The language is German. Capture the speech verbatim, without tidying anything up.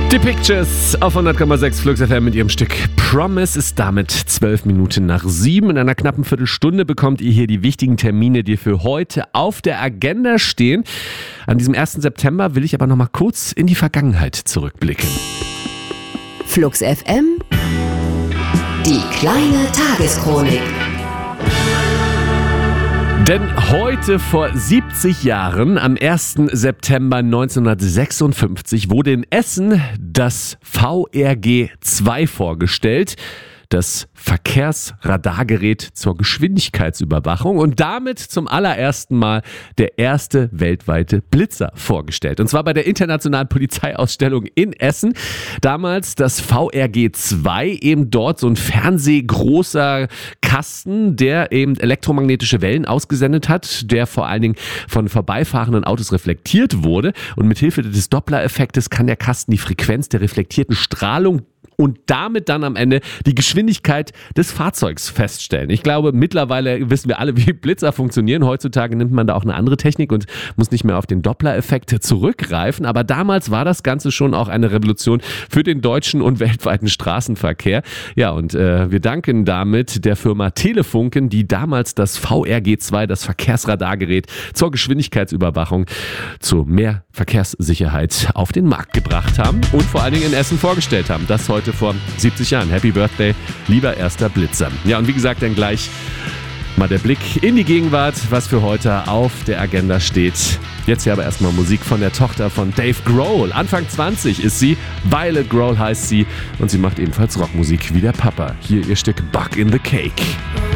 Die Pictures auf hundert Komma sechs Flux F M mit ihrem Stück Promise ist damit zwölf Minuten nach sieben. In einer knappen Viertelstunde bekommt ihr hier die wichtigen Termine, die für heute auf der Agenda stehen. An diesem ersten September will ich aber noch mal kurz in die Vergangenheit zurückblicken. Flux F M, die kleine Tageschronik. Denn heute vor siebzig Jahren, am ersten September neunzehnhundertsechsundfünfzig, wurde in Essen das V R G zwei vorgestellt. Das Verkehrsradargerät zur Geschwindigkeitsüberwachung und damit zum allerersten Mal der erste weltweite Blitzer vorgestellt. Und zwar bei der Internationalen Polizeiausstellung in Essen. Damals das V R G zwei, eben dort so ein fernsehgroßer Kasten, der eben elektromagnetische Wellen ausgesendet hat, der vor allen Dingen von vorbeifahrenden Autos reflektiert wurde. Und mit Hilfe des Doppler-Effektes kann der Kasten die Frequenz der reflektierten Strahlung und damit dann am Ende die Geschwindigkeit des Fahrzeugs feststellen. Ich glaube, mittlerweile wissen wir alle, wie Blitzer funktionieren. Heutzutage nimmt man da auch eine andere Technik und muss nicht mehr auf den Doppler-Effekt zurückgreifen. Aber damals war das Ganze schon auch eine Revolution für den deutschen und weltweiten Straßenverkehr. Ja, und äh, wir danken damit der Firma Telefunken, die damals das V R G zwei, das Verkehrsradargerät zur Geschwindigkeitsüberwachung, zu mehr Verkehrssicherheit auf den Markt gebracht haben und vor allen Dingen in Essen vorgestellt haben. Das heute vor siebzig Jahren. Happy Birthday, lieber erster Blitzer. Ja, und wie gesagt, dann gleich mal der Blick in die Gegenwart, was für heute auf der Agenda steht. Jetzt hier aber erstmal Musik von der Tochter von Dave Grohl. Anfang zwanzig ist sie, Violet Grohl heißt sie und sie macht ebenfalls Rockmusik wie der Papa. Hier ihr Stück Bug in the Cake.